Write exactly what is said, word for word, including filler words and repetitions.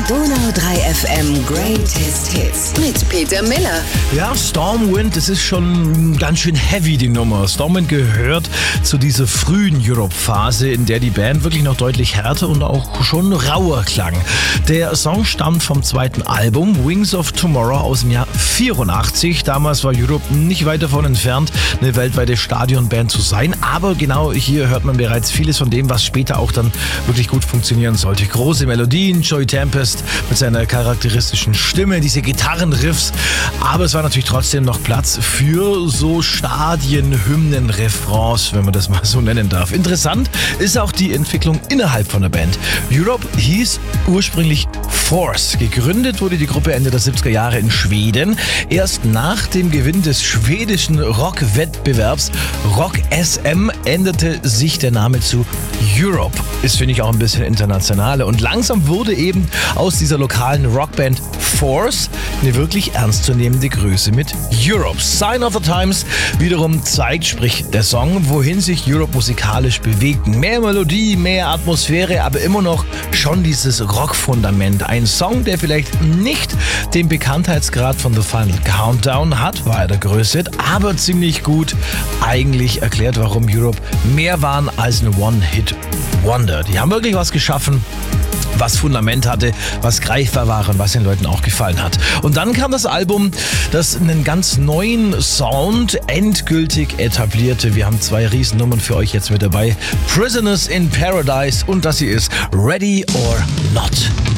Donau drei F M Greatest Hits mit Peter Miller. Ja, Stormwind, das ist schon ganz schön heavy, die Nummer. Stormwind gehört zu dieser frühen Europe-Phase, in der die Band wirklich noch deutlich härter und auch schon rauer klang. Der Song stammt vom zweiten Album Wings of Tomorrow aus dem Jahr vierundachtzig. Damals war Europe nicht weit davon entfernt, eine weltweite Stadionband zu sein. Aber genau hier hört man bereits vieles von dem, was später auch dann wirklich gut funktionieren sollte. Große Melodien, Joey Tempest mit seiner charakteristischen Stimme, diese Gitarrenriffs. Aber es war natürlich trotzdem noch Platz für so Stadien-Hymnen, Refrains, wenn man das mal so nennen darf. Interessant ist auch die Entwicklung innerhalb von der Band. Europe hieß ursprünglich Force. Gegründet wurde die Gruppe Ende der siebziger Jahre in Schweden. Erst nach dem Gewinn des schwedischen Rock-Wettbewerbs Rock S M änderte sich der Name zu Europe. Ist, finde ich, auch ein bisschen internationaler. Und langsam wurde eben aus dieser lokalen Rockband Force eine wirklich ernstzunehmende Größe mit Europe. Sign of the Times wiederum zeigt, sprich der Song, wohin sich Europe musikalisch bewegt. Mehr Melodie, mehr Atmosphäre, aber immer noch schon dieses Rockfundament. Ein Song, der vielleicht nicht den Bekanntheitsgrad von The Final Countdown hat, war er der Größe, aber ziemlich gut eigentlich erklärt, warum Europe mehr waren als ein One-Hit-Wonder. Die haben wirklich was geschaffen, was Fundament hatte, was greifbar war und was den Leuten auch gefallen hat. Und dann kam das Album, das einen ganz neuen Sound endgültig etablierte. Wir haben zwei Riesennummern für euch jetzt mit dabei. Prisoners in Paradise und das hier ist Ready or Not.